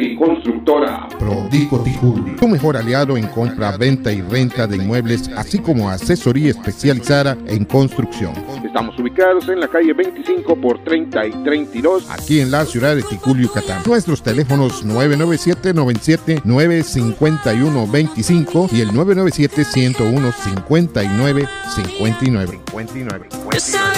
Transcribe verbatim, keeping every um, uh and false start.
de constructora Prodico Ticul, tu mejor aliado en compra, venta y renta de inmuebles, así como asesoría especializada en construcción. Estamos ubicados en la calle veinticinco por treinta y treinta y dos, aquí en la ciudad de Ticul, Yucatán. Nuestros teléfonos nueve nueve siete, noventa y siete, nueve cinco uno, veinticinco y el nueve nueve siete, ciento uno, cincuenta y nueve cincuenta y nueve.